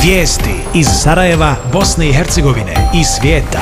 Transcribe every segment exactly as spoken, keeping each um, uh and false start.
Vijesti iz Sarajeva, Bosne i Hercegovine i svijeta.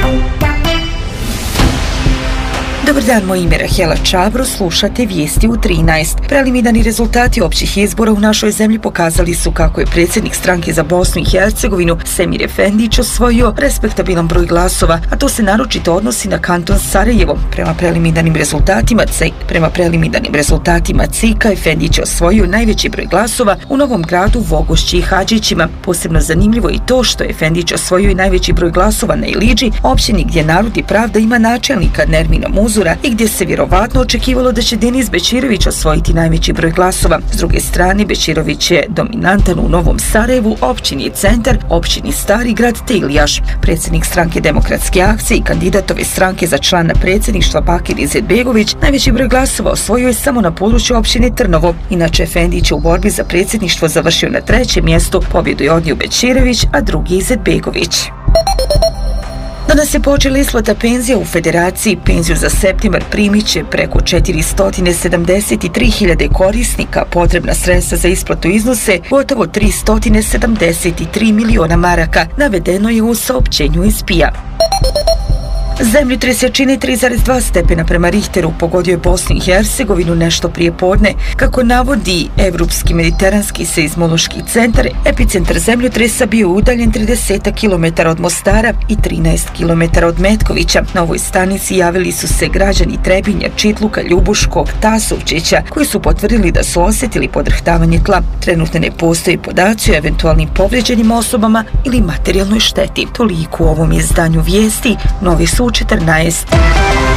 Dobar dan, moje ime je Rahela Čabro, slušate Vijesti u trinaest. Preliminarni rezultati općih izbora u našoj zemlji pokazali su kako je predsjednik stranke za Bosnu i Hercegovinu Semir Efendić osvojio respektabilan broj glasova, a to se naročito odnosi na kanton Sarajevo. Prema preliminarnim rezultatima C, prema preliminarnim rezultatima C I K-a Efendić je osvojio najveći broj glasova u Novom Gradu, Vogošći i Hadžićima. Posebno zanimljivo je i to što je Efendić osvojio i najveći broj glasova na Ilidži, općini gdje Narod i Pravda ima načelnika Nermina Muzura i gdje se vjerovatno očekivalo da će Deniz Bećirović osvojiti najveći broj glasova. S druge strane, Bećirović je dominantan u Novom Sarajevu, općini Centar, općini Stari grad te Iljaš. Predsjednik stranke Demokratske akcije i kandidatove stranke za člana predsjedništva Bakir Izetbegović najveći broj glasova osvojio je samo na području općine Trnovo. Inače, Efendić je u borbi za predsjedništvo završio na trećem mjestu, pobjedu je odnio Bećirović, a drugi Izetbegović. Danas je počela isplata penzija u Federaciji. Penziju za septembar primit će preko četiristo sedamdeset tri hiljade korisnika. Potrebna sredstva za isplatu iznose gotovo tristo sedamdeset tri miliona maraka, navedeno je u saopćenju iz P I A. Zemljotres jačine tri zarez dva stepena prema Richteru pogodio je Bosnu i Hercegovinu nešto prije podne. Kako navodi Evropski mediteranski seizmološki centar, epicentar zemljotresa bio udaljen trideset kilometara od Mostara i trinaest kilometara od Metkovića. Na ovoj stanici javili su se građani Trebinja, Čitluka, Ljubuškog, Tasovčića, koji su potvrdili da su osjetili podrhtavanje tla. Trenutno ne postoji podaci o eventualnim povrijeđenim osobama ili materijalnoj šteti. Toliko u ovom izdanju vijesti. Novi su četrnaest.